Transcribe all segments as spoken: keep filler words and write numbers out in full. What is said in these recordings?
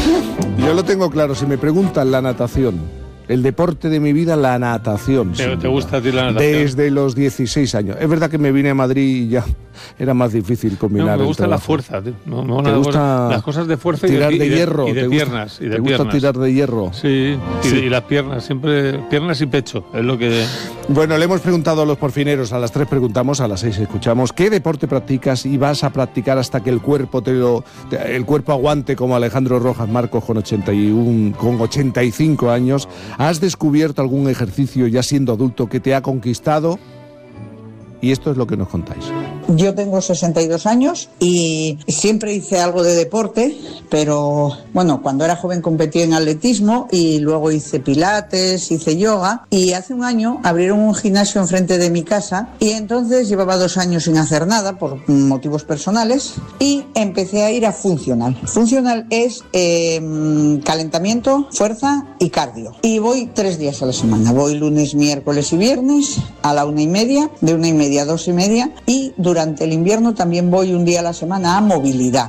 Yo lo tengo claro, si me preguntan la natación. El deporte de mi vida, la natación. ¿Te, ¿Te gusta a ti la natación? Desde los dieciséis años. Es verdad que me vine a Madrid y ya era más difícil combinar. No, me gusta el la fuerza. Tío. No, me ¿Te gusta las cosas de fuerza tirar y de, de hierro? Y de, y de ¿Te piernas. Gusta, y de ¿Te piernas. gusta tirar de hierro? Sí, y, sí. De, y las piernas, siempre piernas y pecho, es lo que... Bueno, le hemos preguntado a los porfineros, a las tres preguntamos, a las seis escuchamos, ¿qué deporte practicas y vas a practicar hasta que el cuerpo te lo, el cuerpo aguante, como Alejandro Rojas Marcos con ochenta y uno, con ochenta y cinco años? ¿Has descubierto algún ejercicio ya siendo adulto que te ha conquistado? Y esto es lo que nos contáis. Yo tengo sesenta y dos años y siempre hice algo de deporte, pero bueno, cuando era joven competí en atletismo y luego hice pilates, hice yoga, y hace un año abrieron un gimnasio enfrente de mi casa y entonces llevaba dos años sin hacer nada por motivos personales y empecé a ir a funcional. Funcional es eh, calentamiento, fuerza y cardio. Y voy tres días a la semana. Voy lunes, miércoles y viernes a la una y media, de una y media a dos y media, y durante el invierno también voy un día a la semana a movilidad.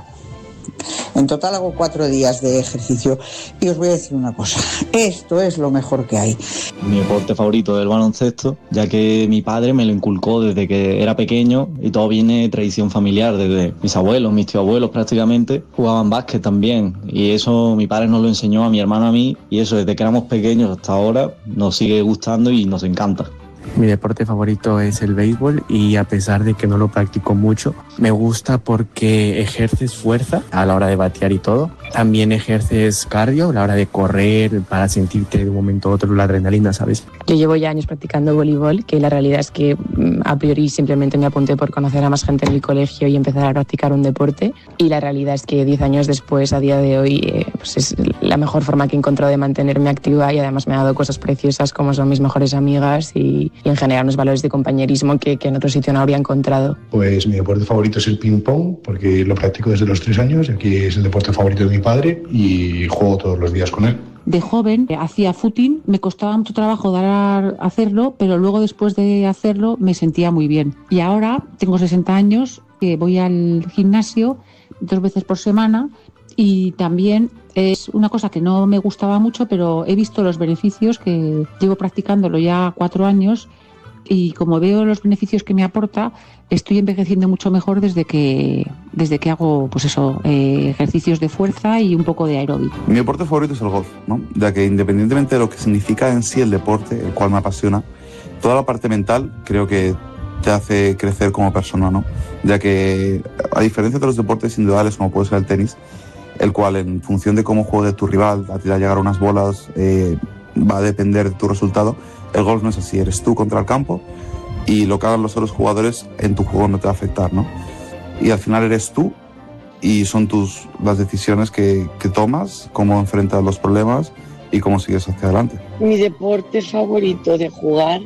En total hago cuatro días de ejercicio. Y os voy a decir una cosa, esto es lo mejor que hay. Mi deporte favorito es el baloncesto, ya que mi padre me lo inculcó desde que era pequeño y todo viene de tradición familiar, desde mis abuelos, mis tíos abuelos prácticamente jugaban básquet también, y eso mi padre nos lo enseñó a mi hermano, a mí, y eso desde que éramos pequeños hasta ahora nos sigue gustando y nos encanta. Mi deporte favorito es el béisbol y a pesar de que no lo practico mucho, me gusta porque ejerces fuerza a la hora de batear y todo. También ejerces cardio a la hora de correr para sentirte de un momento a otro la adrenalina, ¿sabes? Yo llevo ya años practicando voleibol, que la realidad es que a priori simplemente me apunté por conocer a más gente en el colegio y empezar a practicar un deporte. Y la realidad es que diez años después, a día de hoy, eh, pues es la mejor forma que he encontrado de mantenerme activa y además me ha dado cosas preciosas como son mis mejores amigas y, y en general unos valores de compañerismo que, que en otro sitio no habría encontrado. Pues mi deporte favorito es el ping pong, porque lo practico desde los tres años, aquí es el deporte favorito de mi padre y juego todos los días con él. De joven hacía footing, me costaba mucho trabajo dar a hacerlo, pero luego después de hacerlo me sentía muy bien. Y ahora tengo sesenta años, que voy al gimnasio dos veces por semana y también es una cosa que no me gustaba mucho, pero he visto los beneficios, que llevo practicándolo ya cuatro años y como veo los beneficios que me aporta, estoy envejeciendo mucho mejor desde que desde que hago pues eso eh, ejercicios de fuerza y un poco de aeróbico. Mi deporte favorito es el golf, ¿no? Ya que independientemente de lo que significa en sí el deporte, el cual me apasiona, toda la parte mental creo que te hace crecer como persona, ¿no? Ya que a diferencia de los deportes individuales como puede ser el tenis, el cual en función de cómo juegue tu rival, a ti a llegar a unas bolas, eh, va a depender de tu resultado. El golf no es así, eres tú contra el campo y lo que hagan los otros jugadores en tu juego no te va a afectar, ¿no? Y al final eres tú y son tus las decisiones que, que tomas, cómo enfrentas los problemas y cómo sigues hacia adelante. Mi deporte favorito de jugar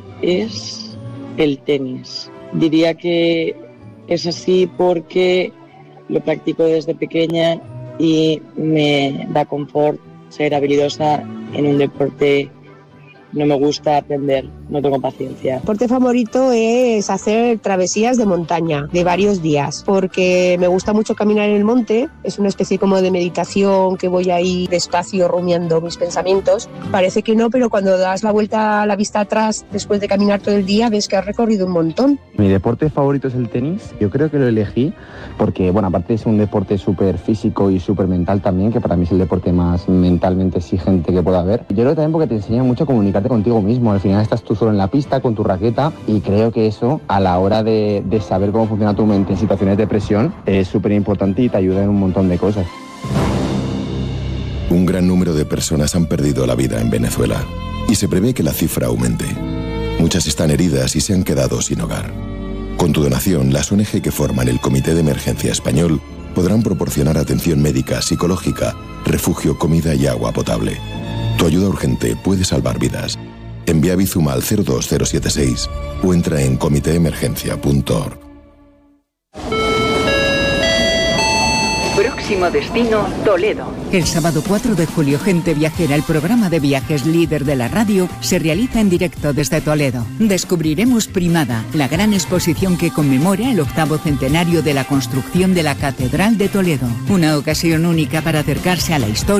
es el tenis. Diría que es así porque lo practico desde pequeña y me da confort ser habilidosa en un deporte. No me gusta aprender, no tengo paciencia. Mi deporte favorito es hacer travesías de montaña, de varios días, porque me gusta mucho caminar en el monte, es una especie como de meditación que voy ahí despacio rumiando mis pensamientos. Parece que no, pero cuando das la vuelta a la vista atrás, después de caminar todo el día, ves que has recorrido un montón. Mi deporte favorito es el tenis, yo creo que lo elegí porque, bueno, aparte es un deporte súper físico y súper mental también, que para mí es el deporte más mentalmente exigente que pueda haber. Yo creo que también porque te enseña mucho a comunicar contigo mismo, al final estás tú solo en la pista con tu raqueta y creo que eso a la hora de, de saber cómo funciona tu mente en situaciones de presión es súper importante y te ayuda en un montón de cosas. Un gran número de personas han perdido la vida en Venezuela y se prevé que la cifra aumente. Muchas están heridas y se han quedado sin hogar. Con tu donación, las O N G que forman el Comité de Emergencia Español podrán proporcionar atención médica, psicológica, refugio, comida y agua potable. Tu ayuda urgente puede salvar vidas. Envía Bizum al cero dos cero siete seis o entra en comité emergencia punto org. Próximo destino, Toledo. El sábado cuatro de julio, Gente Viajera, el programa de viajes líder de la radio, se realiza en directo desde Toledo. Descubriremos Primada, la gran exposición que conmemora el octavo centenario de la construcción de la Catedral de Toledo. Una ocasión única para acercarse a la historia